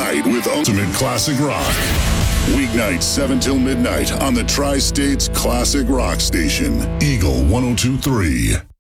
night with Ultimate Classic Rock. Weeknights 7 till midnight on the Tri-States Classic Rock Station, Eagle 102.3.